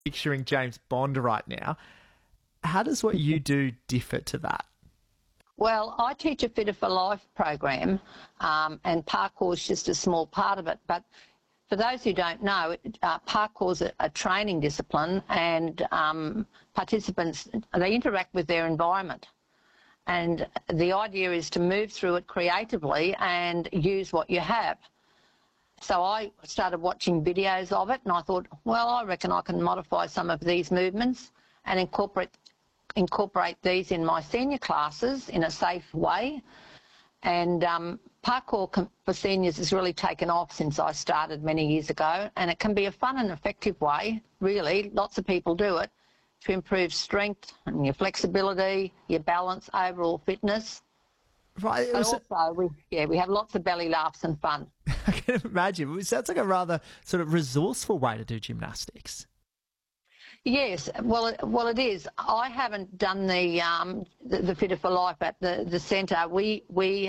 picturing James Bond right now. How does what you do differ to that? Well, I teach a Fitter for Life program, and parkour is just a small part of it. But for those who don't know, parkour is a training discipline, and participants, they interact with their environment. And the idea is to move through it creatively and use what you have. So I started watching videos of it, and I thought, well, I reckon I can modify some of these movements and incorporate these in my senior classes in a safe way. And parkour for seniors has really taken off since I started many years ago, and it can be a fun and effective way, really. Lots of people do it to improve strength and your flexibility, your balance, overall fitness. Right. But also, we have lots of belly laughs and fun. I can imagine. It sounds like a rather sort of resourceful way to do gymnastics. Yes, well, it is. I haven't done the Fitter for Life at the centre. We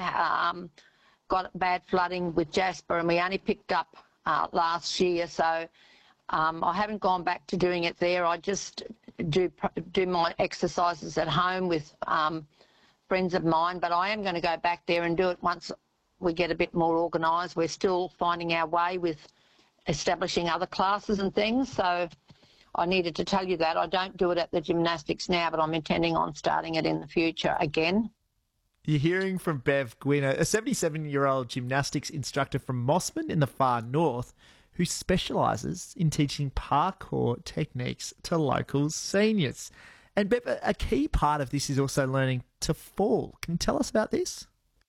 got bad flooding with Jasper, and we only picked up last year, so I haven't gone back to doing it there. I just do my exercises at home with friends of mine, but I am going to go back there and do it once we get a bit more organised. We're still finding our way with establishing other classes and things, so I needed to tell you that. I don't do it at the gymnastics now, but I'm intending on starting it in the future again. You're hearing from Bev Gwynn, a 77-year-old gymnastics instructor from Mossman in the far north, who specialises in teaching parkour techniques to local seniors. And Bev, a key part of this is also learning to fall. Can you tell us about this?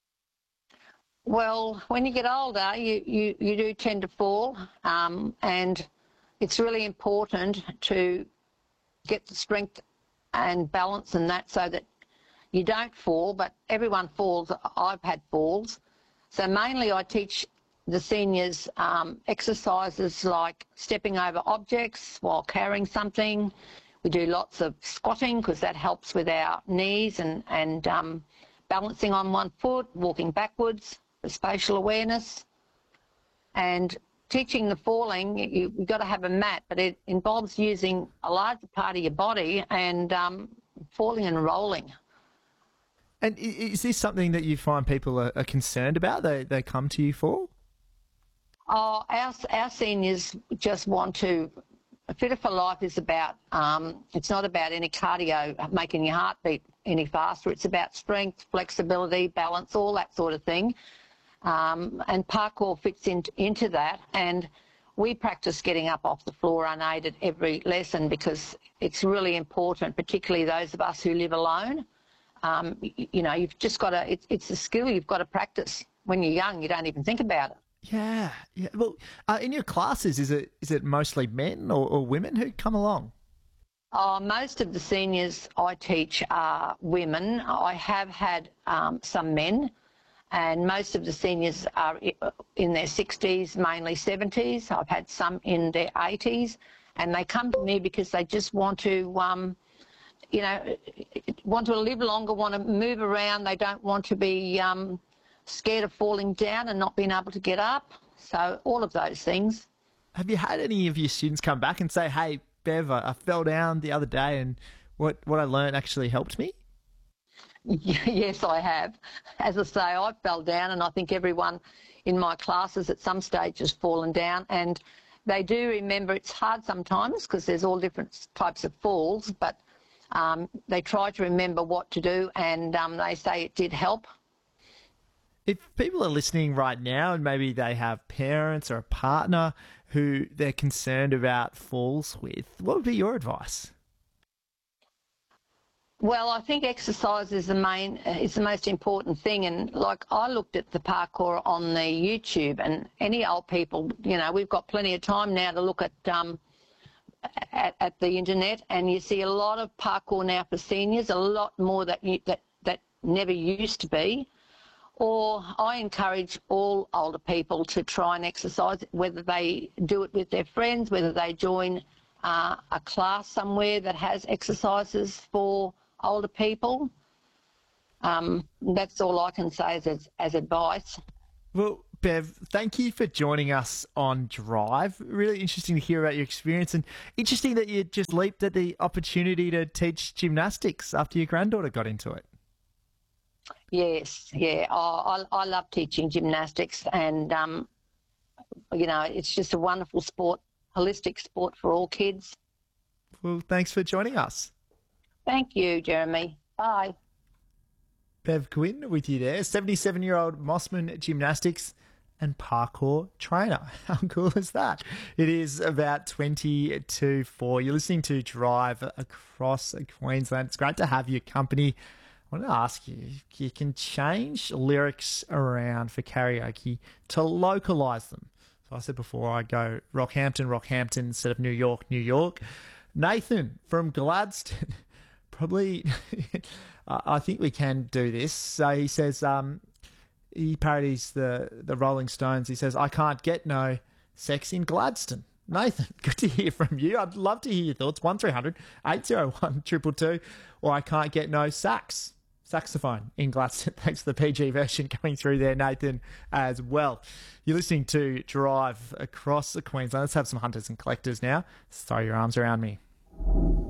Well, when you get older, you do tend to fall, and it's really important to get the strength and balance and that so that you don't fall, but everyone falls. I've had falls. So mainly I teach the seniors exercises like stepping over objects while carrying something. We do lots of squatting because that helps with our knees and balancing on one foot, walking backwards for spatial awareness. And teaching the falling, you've got to have a mat, but it involves using a larger part of your body and falling and rolling. And is this something that you find people are concerned about, they come to you for? Oh, our seniors just want to... Fitter for Life is about, it's not about any cardio, making your heart beat any faster. It's about strength, flexibility, balance, all that sort of thing. And parkour fits into that. And we practice getting up off the floor unaided every lesson because it's really important, particularly those of us who live alone. You've just got to, it's a skill you've got to practice. When you're young, you don't even think about it. Yeah. Well, in your classes, is it mostly men or women who come along? Most of the seniors I teach are women. I have had some men, and most of the seniors are in their 60s, mainly 70s. I've had some in their 80s, and they come to me because they just want to, want to live longer, want to move around. They don't want to be scared of falling down and not being able to get up. So all of those things. Have you had any of your students come back and say, hey, Bev, I fell down the other day and what I learned actually helped me? Yes, I have. As I say, I fell down, and I think everyone in my classes at some stage has fallen down, and they do remember. It's hard sometimes because there's all different types of falls, but they try to remember what to do, and they say it did help. If people are listening right now and maybe they have parents or a partner who they're concerned about falls with, what would be your advice? Well, I think exercise is the most important thing. And like I looked at the parkour on the YouTube, and any old people, we've got plenty of time now to look at the internet, and you see a lot of parkour now for seniors, a lot more that never used to be. Or I encourage all older people to try and exercise, whether they do it with their friends, whether they join a class somewhere that has exercises for older people. That's all I can say as advice. Well, Bev, thank you for joining us on Drive. Really interesting to hear about your experience, and interesting that you just leaped at the opportunity to teach gymnastics after your granddaughter got into it. Yes, yeah. I love teaching gymnastics, and it's just a wonderful sport, holistic sport for all kids. Well, thanks for joining us. Thank you, Jeremy. Bye. Bev Gwynn with you there, 77-year-old Mossman gymnastics and parkour trainer. How cool is that? It is about 20 to 4. You're listening to Drive across Queensland. It's great to have your company. I want to ask you, you can change lyrics around for karaoke to localise them. So I said before, I go Rockhampton, Rockhampton instead of New York, New York. Nathan from Gladstone, probably, I think we can do this. So he says, he parodies the Rolling Stones. He says, I can't get no sex in Gladstone. Nathan, good to hear from you. I'd love to hear your thoughts. 1300 801 222, or I can't get no saxophone in Gladstone. Thanks for the PG version coming through there, Nathan, as well. You're listening to Drive across Queensland. Let's have some hunters and collectors now. Throw your arms around me.